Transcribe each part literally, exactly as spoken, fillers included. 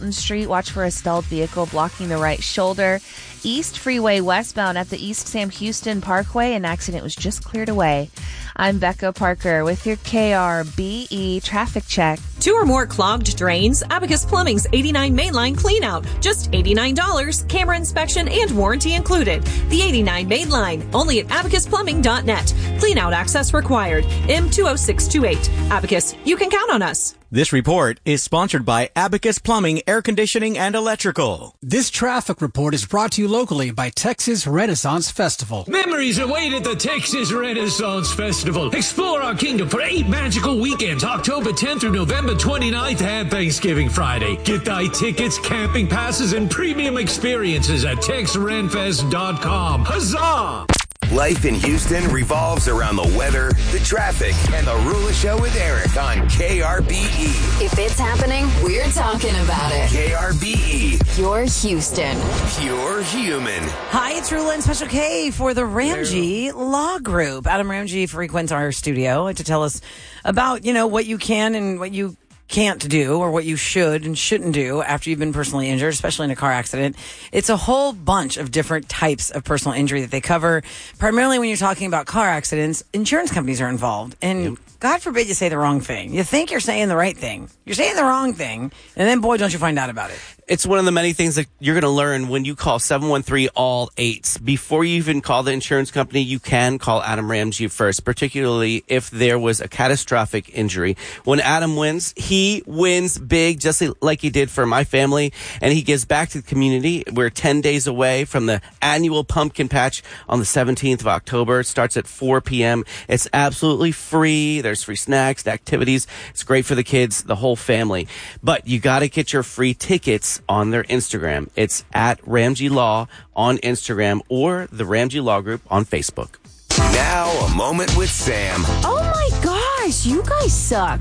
Fulton Street. Watch for a stalled vehicle blocking the right shoulder. East Freeway westbound at the East Sam Houston Parkway. An accident was just cleared away. I'm Becca Parker with your K R B E traffic check. Two or more clogged drains? Abacus Plumbing's eighty-nine Mainline Cleanout. Just eighty-nine dollars. Camera inspection and warranty included. The eighty-nine Mainline. Only at abacus plumbing dot net. Cleanout access required. M two oh six two eight. Abacus, you can count on us. This report is sponsored by Abacus Plumbing, Air Conditioning, and Electrical. This traffic report is brought to you locally by Texas Renaissance Festival. Memories await at the Texas Renaissance Festival. Explore our kingdom for eight magical weekends, October tenth through November twenty-ninth and Thanksgiving Friday. Get thy tickets, camping passes, and premium experiences at tex renfest dot com. Huzzah! Life in Houston revolves around the weather, the traffic, and the Rula Show with Eric on K R B E. If it's happening, we're talking about it. K R B E. Pure Houston. Pure human. Hi, it's Rula and Special K for the Ramsey Law Group. Adam Ramsey frequents our studio to tell us about, you know, what you can and what you can't do or what you should and shouldn't do after you've been personally injured, especially in a car accident. It's a whole bunch of different types of personal injury that they cover. Primarily when you're talking about car accidents, insurance companies are involved. And yep. God forbid you say the wrong thing. You think you're saying the right thing. You're saying the wrong thing. And then, boy, don't you find out about it. It's one of the many things that you're going to learn when you call seven one three all eights. Before you even call the insurance company, you can call Adam Ramsey first, particularly if there was a catastrophic injury. When Adam wins, he wins big, just like he did for my family, and he gives back to the community. We're ten days away from the annual pumpkin patch on the seventeenth of October. It starts at four p.m. It's absolutely free. There's free snacks, activities. It's great for the kids, the whole family. But you got to get your free tickets on their Instagram. It's at Ramsey Law on Instagram or the Ramsey Law Group on Facebook. Now, a moment with Sam. Oh my gosh, you guys suck.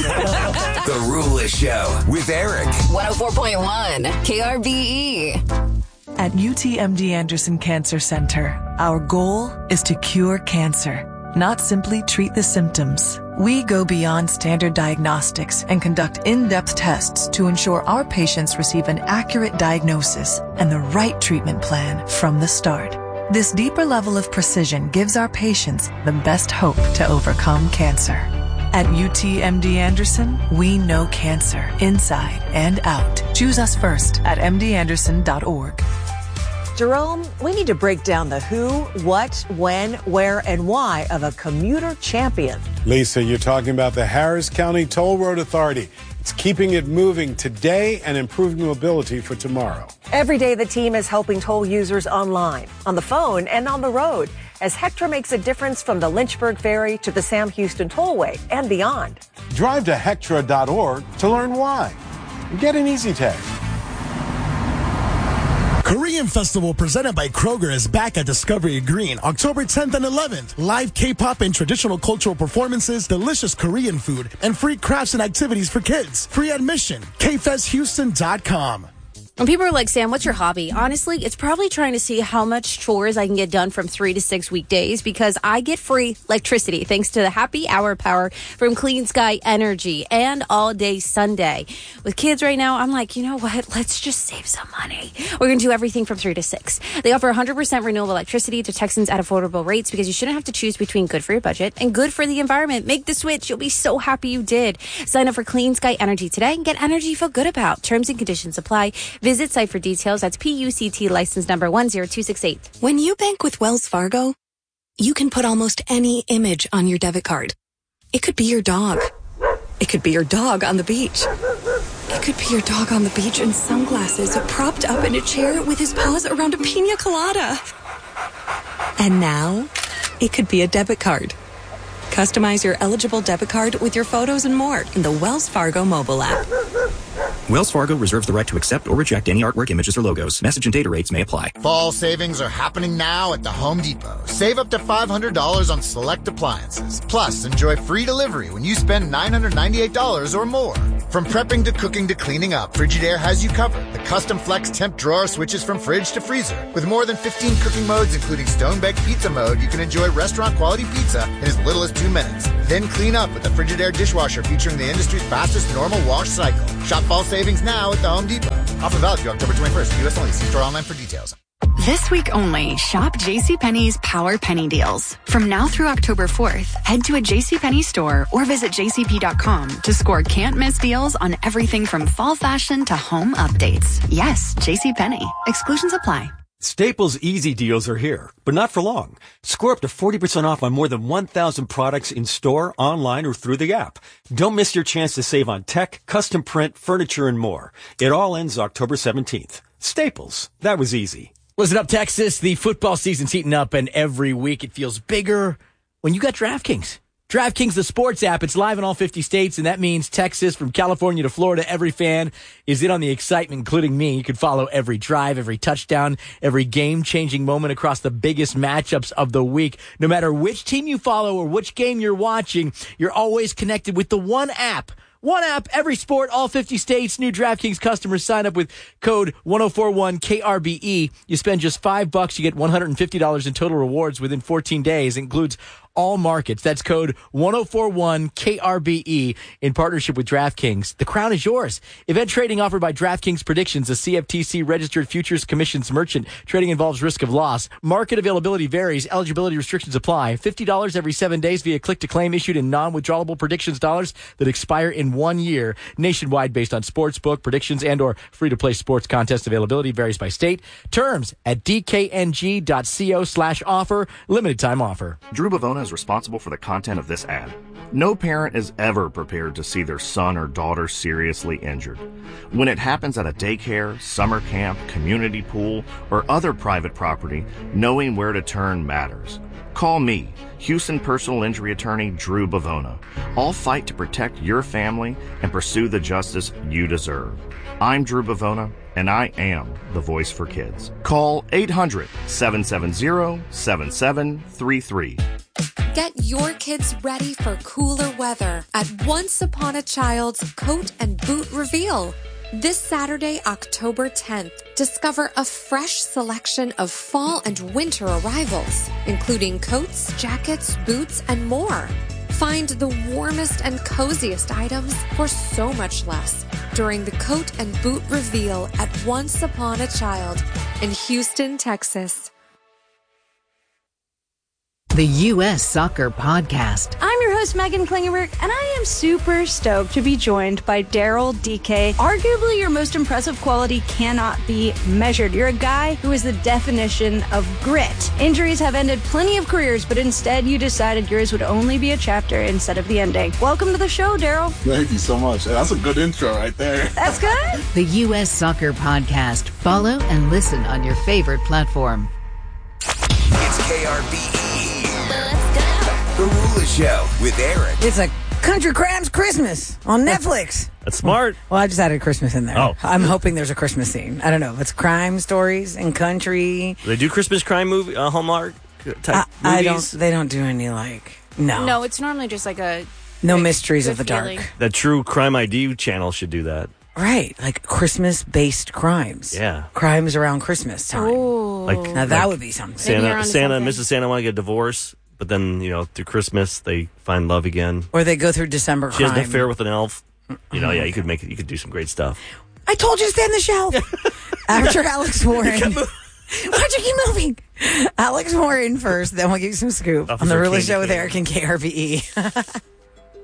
The Rula Show with Eric. one oh four point one K R B E. At U T M D Anderson Cancer Center, our goal is to cure cancer, not simply treat the symptoms. We go beyond standard diagnostics and conduct in-depth tests to ensure our patients receive an accurate diagnosis and the right treatment plan from the start. This deeper level of precision gives our patients the best hope to overcome cancer. At U T M D Anderson, we know cancer inside and out. Choose us first at m d anderson dot org. Jerome, we need to break down the who, what, when, where, and why of a commuter champion. Lisa, you're talking about the Harris County Toll Road Authority. It's keeping it moving today and improving mobility for tomorrow. Every day, the team is helping toll users online, on the phone, and on the road, as Hectra makes a difference from the Lynchburg Ferry to the Sam Houston Tollway and beyond. Drive to hectra dot org to learn why. Get an easy tag. Korean Festival presented by Kroger is back at Discovery Green October tenth and eleventh. Live K-pop and traditional cultural performances, delicious Korean food, and free crafts and activities for kids. Free admission. k fest houston dot com. When people are like, Sam, what's your hobby? Honestly, it's probably trying to see how much chores I can get done from three to six weekdays because I get free electricity thanks to the happy hour power from Clean Sky Energy and All Day Sunday. With kids right now, I'm like, you know what? Let's just save some money. We're going to do everything from three to six. They offer one hundred percent renewable electricity to Texans at affordable rates because you shouldn't have to choose between good for your budget and good for the environment. Make the switch. You'll be so happy you did. Sign up for Clean Sky Energy today and get energy you feel good about. Terms and conditions apply. Visit site for details. That's P U C T license number one zero two six eight. When you bank with Wells Fargo, you can put almost any image on your debit card. It could be your dog. It could be your dog on the beach. It could be your dog on the beach in sunglasses, propped up in a chair with his paws around a pina colada. And now, it could be a debit card. Customize your eligible debit card with your photos and more in the Wells Fargo mobile app. Wells Fargo reserves the right to accept or reject any artwork, images, or logos. Message and data rates may apply. Fall savings are happening now at the Home Depot. Save up to five hundred dollars on select appliances. Plus, enjoy free delivery when you spend nine hundred ninety-eight dollars or more. From prepping to cooking to cleaning up, Frigidaire has you covered. The custom flex temp drawer switches from fridge to freezer. With more than fifteen cooking modes, including stone-baked pizza mode, you can enjoy restaurant-quality pizza in as little as two minutes. Then clean up with the Frigidaire dishwasher featuring the industry's fastest normal wash cycle. Shop fall savings now at the Home Depot. Offer valid through October twenty-first. U S only. See store online for details. This week only, shop JCPenney's Power Penny Deals. From now through October fourth, head to a JCPenney store or visit j c p dot com to score can't-miss deals on everything from fall fashion to home updates. Yes, JCPenney. Exclusions apply. Staples Easy Deals are here, but not for long. Score up to forty percent off on more than one thousand products in store, online, or through the app. Don't miss your chance to save on tech, custom print, furniture, and more. It all ends October seventeenth. Staples. That was easy. Listen up, Texas. The football season's heating up, and every week it feels bigger when you got DraftKings. DraftKings, the sports app, it's live in all fifty states, and that means Texas, from California to Florida, every fan is in on the excitement, including me. You can follow every drive, every touchdown, every game-changing moment across the biggest matchups of the week. No matter which team you follow or which game you're watching, you're always connected with the one app. One app, every sport, all fifty states. New DraftKings customers sign up with code one oh four one K R B E. You spend just five bucks, you get one hundred fifty dollars in total rewards within fourteen days. It includes all markets. That's code one oh four one K R B E in partnership with DraftKings. The crown is yours. Event trading offered by DraftKings Predictions, a C F T C registered futures commissions merchant. Trading involves risk of loss. Market availability varies. Eligibility restrictions apply. fifty dollars every seven days via click to claim issued in non-withdrawable predictions dollars that expire in one year. Nationwide based on sportsbook predictions and or free-to-play sports contest availability varies by state. Terms at d k n g dot co slash offer. Limited time offer. Drew Bavona is responsible for the content of this ad. No parent is ever prepared to see their son or daughter seriously injured. When it happens at a daycare, summer camp, community pool, or other private property, knowing where to turn matters. Call me, Houston personal injury attorney Drew Bavona. I'll fight to protect your family and pursue the justice you deserve. I'm Drew Bavona, and I am the voice for kids. Call eight hundred, seven seven zero, seven seven three three. Get your kids ready for cooler weather at Once Upon a Child's Coat and Boot Reveal. This Saturday, October tenth, discover a fresh selection of fall and winter arrivals, including coats, jackets, boots, and more. Find the warmest and coziest items for so much less during the Coat and Boot Reveal at Once Upon a Child in Houston, Texas. The U S Soccer Podcast. I'm your host, Megan Klingenberg, and I am super stoked to be joined by Daryl D K. Arguably, your most impressive quality cannot be measured. You're a guy who is the definition of grit. Injuries have ended plenty of careers, but instead you decided yours would only be a chapter instead of the ending. Welcome to the show, Daryl. Thank you so much. That's a good intro right there. That's good. The U S Soccer Podcast. Follow and listen on your favorite platform. It's K R B E. The Rula Show with Eric. It's a Country Crimes Christmas on Netflix. That's smart. Well, I just added Christmas in there. Oh. I'm hoping there's a Christmas scene. I don't know if it's crime stories and country. Do they do Christmas crime movie, uh, Hallmark type I, I movies? don't. They don't do any like no. No, it's normally just like a no like, mysteries of the feeling. dark. The True Crime I D channel should do that. Right, like Christmas-based crimes. Yeah, crimes around Christmas time. Oh, like now that like would be something. Santa, Santa, and Missus Santa want to get a divorce, but then you know through Christmas they find love again, or they go through December. She crime. has an affair with an elf. You know, yeah, you could make it. You could do some great stuff. I told you to stay on the shelf. After Alex Warren. Why'd you keep moving? Alex Warren first, then we'll give you some scoop Officer on the Rula Candy Show with Cane. Eric and K R V E.